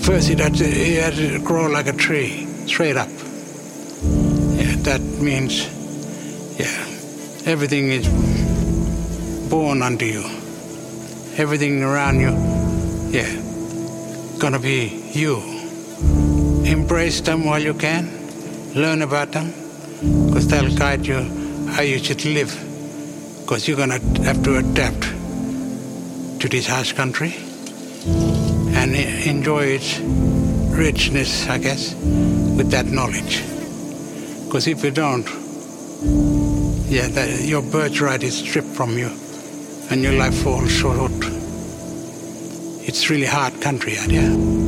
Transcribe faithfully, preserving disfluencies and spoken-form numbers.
First, it had to, it had to grow like a tree, straight up. Yeah, that means, yeah, everything is born unto you. Everything around you, yeah, gonna be you. Embrace them while you can. Learn about them, because they'll guide you how you should live. Because you're gonna have to adapt to this harsh country and enjoy its richness, I guess, with that knowledge. Because if you don't, yeah, that, your birthright is stripped from you and your life falls short. It's really hard country out here.